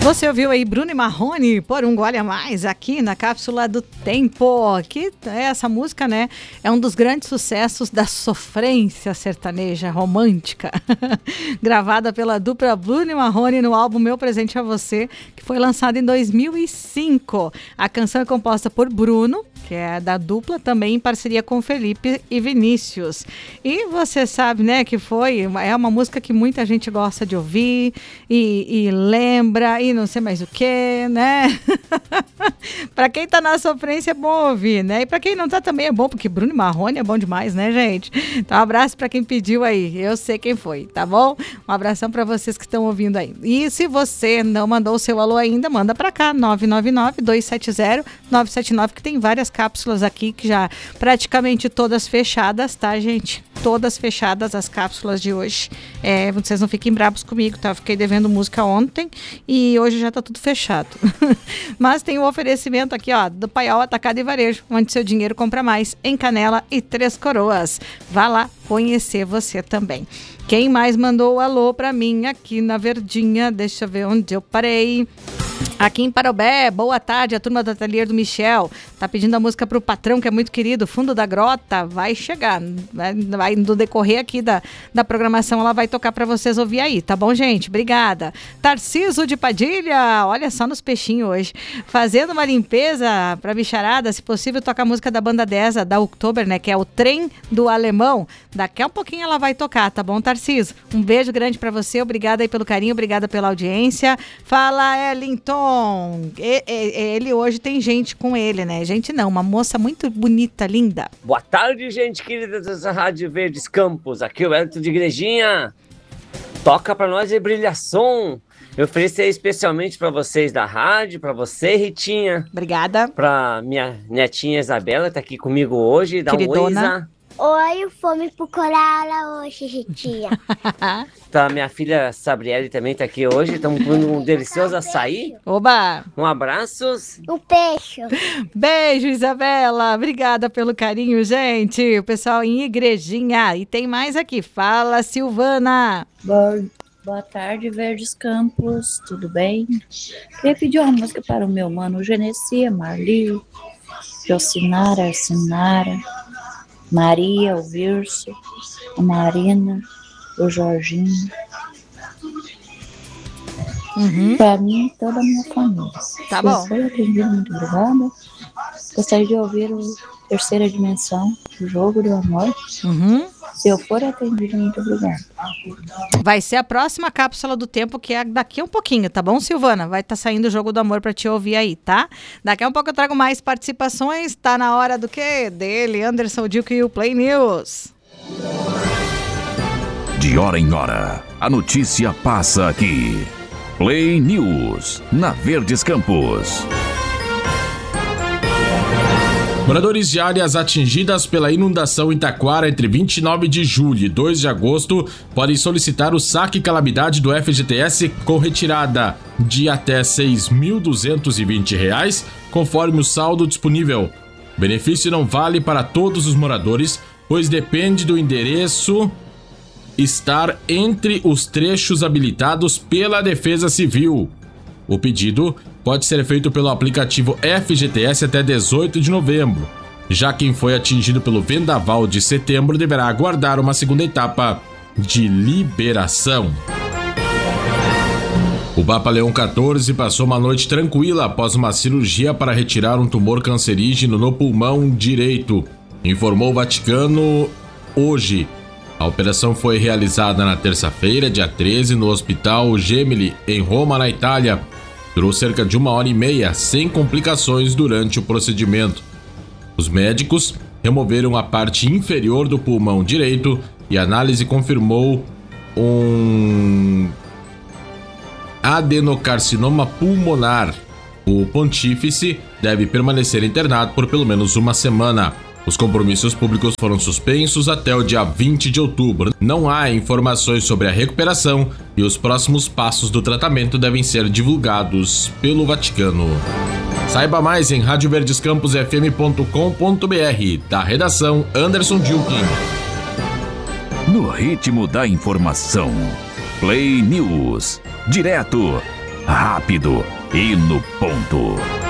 Você ouviu aí Bruno e Marrone por um gole a mais aqui na Cápsula do Tempo, que essa música, né, é um dos grandes sucessos da sofrência sertaneja romântica, gravada pela dupla Bruno e Marrone no álbum Meu Presente a Você, que foi lançado em 2005. A canção é composta por Bruno, que é da dupla, também em parceria com Felipe e Vinícius. E você sabe, né, que é uma música que muita gente gosta de ouvir e lembra, e não sei mais o que, né? Pra quem tá na sofrência é bom ouvir, né? E pra quem não tá também é bom, porque Bruno e Marrone é bom demais, né, gente? Então, um abraço pra quem pediu aí. Eu sei quem foi, tá bom? Um abração pra vocês que estão ouvindo aí. E se você não mandou o seu alô ainda, manda pra cá, 999-270-979, que tem várias cápsulas aqui que já praticamente todas fechadas, tá, gente? Todas fechadas as cápsulas de hoje. Vocês não fiquem bravos comigo, tá? Eu fiquei devendo música ontem e hoje já tá tudo fechado. Mas tem um oferecimento aqui, ó, do Paiol Atacado e Varejo, onde seu dinheiro compra mais, em Canela e Três Coroas. Vá lá conhecer você também. Quem mais mandou o alô pra mim aqui na Verdinha? Deixa eu ver onde eu parei. Aqui em Parobé, boa tarde, a turma do Ateliê do Michel tá pedindo a música pro patrão, que é muito querido, Fundo da Grota, vai chegar, vai no decorrer aqui da programação, ela vai tocar pra vocês ouvir aí, tá bom, gente? Obrigada. Tarciso de Padilha, olha só nos peixinhos hoje, fazendo uma limpeza pra bicharada, se possível toca a música da Banda 10, da Oktober, né, que é o Trem do Alemão, daqui a pouquinho ela vai tocar, tá bom, Tarciso? Um beijo grande pra você, obrigada aí pelo carinho, obrigada pela audiência. Fala, Ellington. Ele hoje tem gente com ele, né? Gente não, uma moça muito bonita, linda. Boa tarde, gente querida dessa Rádio Verdes Campos. Aqui é o Elton de Igrejinha. Toca pra nós e Brilhação. Eu ofereci especialmente pra vocês da rádio, pra você, Ritinha. Obrigada. Pra minha netinha Isabela, tá aqui comigo hoje. Dá Queridona. Um oi, Isa. Oi, fome pro Corala hoje, Ritinha. Tá, minha filha Sabriele também tá aqui hoje. Estamos com um delicioso açaí. Oba! Um abraço. Um peixe. Beijo, Isabela. Obrigada pelo carinho, gente. O pessoal em Igrejinha. E tem mais aqui. Fala, Silvana. Boa tarde, Verdes Campos. Tudo bem? Queria pedir uma música para o meu mano Genesia, Marli, Jocinara, Arcinara, Maria, o Virso, a Marina, o Jorginho. Para mim e toda a minha família. Tá bom. Se foi atendido, muito obrigada. Gostaria de ouvir o Terceira Dimensão, o Jogo do Amor. Se eu for atendido, muito obrigada. Vai ser a próxima cápsula do tempo, que é daqui a um pouquinho, tá bom, Silvana? Vai estar saindo o Jogo do Amor pra te ouvir aí, tá? Daqui a um pouco eu trago mais participações. Tá na hora do quê? Dele, Anderson Dilke e o Play News. De hora em hora, a notícia passa aqui. Play News, na Verdes Campos. Moradores de áreas atingidas pela inundação em Taquara entre 29 de julho e 2 de agosto podem solicitar o saque calamidade do FGTS com retirada de até R$ 6.220, conforme o saldo disponível. O benefício não vale para todos os moradores, pois depende do endereço estar entre os trechos habilitados pela Defesa Civil. O pedido pode ser feito pelo aplicativo FGTS até 18 de novembro. Já quem foi atingido pelo vendaval de setembro deverá aguardar uma segunda etapa de liberação. O Papa Leão XIV passou uma noite tranquila após uma cirurgia para retirar um tumor cancerígeno no pulmão direito, informou o Vaticano hoje. A operação foi realizada na terça-feira, dia 13, no Hospital Gemelli, em Roma, na Itália. Durou cerca de 1h30, sem complicações durante o procedimento. Os médicos removeram a parte inferior do pulmão direito e a análise confirmou um adenocarcinoma pulmonar. O pontífice deve permanecer internado por pelo menos uma semana. Os compromissos públicos foram suspensos até o dia 20 de outubro. Não há informações sobre a recuperação e os próximos passos do tratamento devem ser divulgados pelo Vaticano. Saiba mais em radioverdescamposfm.com.br. Da redação, Anderson Dilke. No ritmo da informação, Play News. Direto rápido e no ponto.